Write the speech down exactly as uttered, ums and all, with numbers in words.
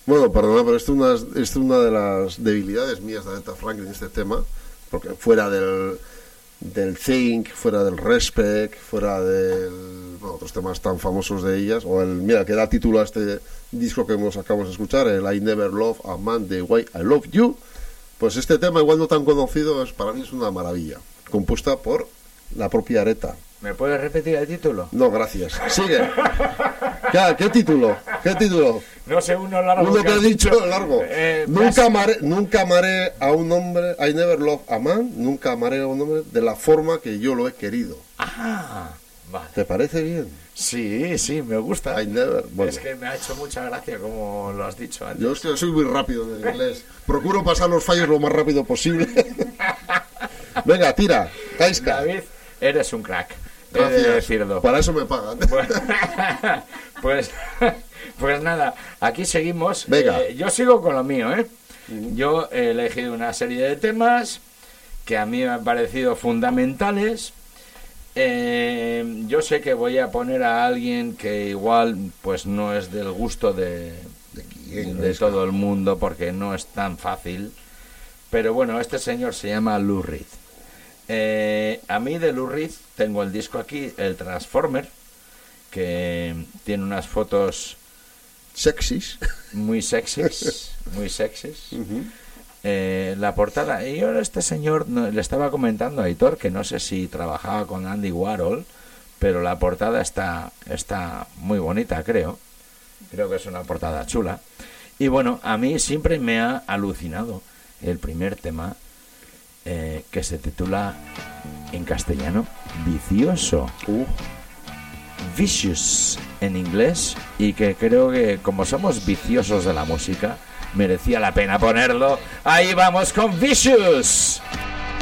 Bueno, perdona, pero esto es una, esto es una de las debilidades mías de Aretha Franklin, este tema, porque fuera del, del Think, fuera del Respect, fuera del, bueno, otros temas tan famosos de ellas, o el, mira, que da título a este disco que nos acabamos de escuchar, el I Never Love a Man the Way I Love You, pues este tema, igual no tan conocido, es, para mí es una maravilla, compuesta por la propia Aretha. ¿Me puedes repetir el título? No, gracias. Sigue. ¿Qué, ¿Qué título? ¿Qué título? No sé, uno largo. Uno que has dicho, dicho, largo. Eh, nunca, amaré, nunca amaré a un hombre, I never love a man, nunca amaré a un hombre de la forma que yo lo he querido. Ah, vale. ¿Te parece bien? Sí, sí, me gusta. I never, bueno. Es que me ha hecho mucha gracia como lo has dicho antes. Yo es que soy muy rápido en el inglés. Procuro pasar los fallos lo más rápido posible. Venga, tira, Kaiska. David, eres un crack. Gracias. He de decirlo. Para eso me pagan. Pues, pues nada, aquí seguimos. Venga. Eh, yo sigo con lo mío, ¿eh? Uh-huh. Yo he elegido una serie de temas que a mí me han parecido fundamentales. Eh, yo sé que voy a poner a alguien que igual pues no es del gusto de, ¿De, quién, de todo el mundo, porque no es tan fácil. Pero bueno, este señor se llama Lou Reed. Eh, a mí de Lou Reed tengo el disco aquí, el Transformer, que tiene unas fotos sexys, muy sexys, muy sexys. Uh-huh. Eh, la portada, y yo a este señor no, le estaba comentando a Aitor que no sé si trabajaba con Andy Warhol, pero la portada está, está muy bonita, creo. Creo que es una portada chula. Y bueno, a mí siempre me ha alucinado el primer tema, eh, que se titula en castellano Vicioso. Uh. Vicious en inglés, y que creo que como somos viciosos de la música, merecía la pena ponerlo. Ahí vamos con Vicious.